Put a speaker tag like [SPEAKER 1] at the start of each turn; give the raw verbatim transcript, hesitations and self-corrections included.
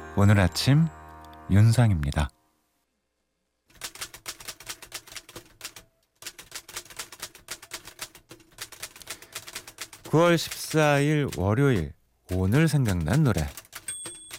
[SPEAKER 1] 오늘 아침 윤상입니다. 구월 십사일 월요일, 오늘 생각난 노래